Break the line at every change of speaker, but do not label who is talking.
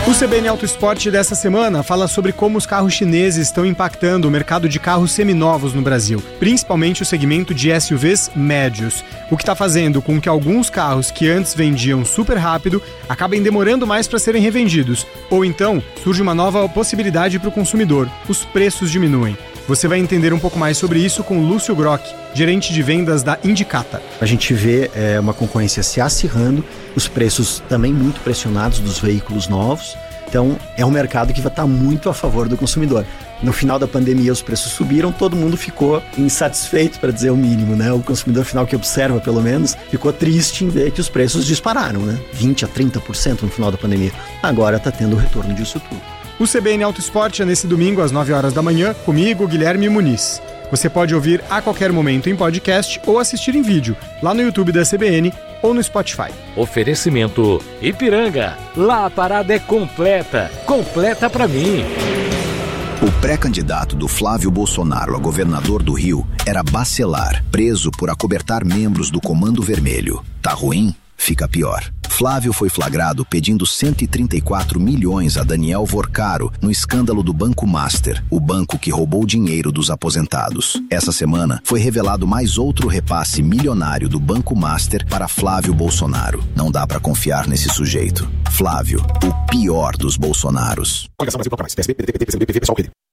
O CBN Auto Esporte dessa semana fala sobre como os carros chineses estão impactando o mercado de carros seminovos no Brasil, principalmente o segmento de SUVs médios, o que está fazendo com que alguns carros que antes vendiam super rápido acabem demorando mais para serem revendidos, ou então surge uma nova possibilidade para o consumidor: os preços diminuem. Você vai entender um pouco mais sobre isso com Lúcio Grock, gerente de vendas da Indicata.
A gente vê uma concorrência se acirrando, os preços também muito pressionados dos veículos novos. Então, é um mercado que vai estar muito a favor do consumidor. No final da pandemia, os preços subiram, todo mundo ficou insatisfeito, para dizer o mínimo, né? O consumidor final que observa, pelo menos, ficou triste em ver que os preços dispararam, né? 20% a 30% no final da pandemia. Agora está tendo o retorno disso tudo.
O CBN Auto Esporte é nesse domingo às 9 horas da manhã, comigo, Guilherme Muniz. Você pode ouvir a qualquer momento em podcast ou assistir em vídeo, lá no YouTube da CBN ou no Spotify.
Oferecimento Ipiranga. Lá a parada é completa. Completa pra mim.
O pré-candidato do Flávio Bolsonaro a governador do Rio era Bacelar, preso por acobertar membros do Comando Vermelho. Tá ruim? Fica pior. Flávio foi flagrado pedindo 134 milhões a Daniel Vorcaro no escândalo do Banco Master, o banco que roubou dinheiro dos aposentados. Essa semana foi revelado mais outro repasse milionário do Banco Master para Flávio Bolsonaro. Não dá pra confiar nesse sujeito. Flávio, o pior dos Bolsonaros.